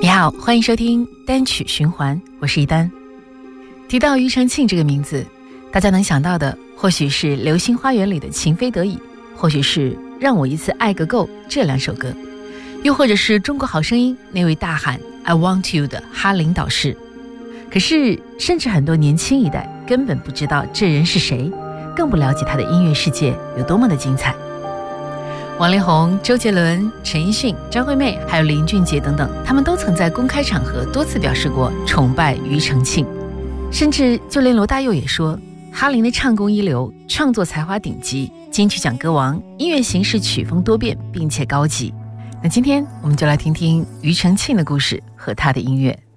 好，欢迎收听单曲循环，我是一丹。提到庾澄庆这个名字，大家能想到的或许是《流星花园》里的情非得已，或许是让我一次爱个够这两首歌，又或者是中国好声音那位大喊 I want you 的哈林导师。可是甚至很多年轻一代根本不知道这人是谁，更不了解他的音乐世界有多么的精彩。王力宏、周杰伦、陈奕迅、张惠妹还有林俊杰等等，他们都曾在公开场合多次表示过崇拜庾澄庆，甚至就连罗大佑也说，哈林的唱功一流，创作才华顶级，金曲奖歌王，音乐形式曲风多变并且高级。那今天我们就来听听庾澄庆的故事和他的音乐。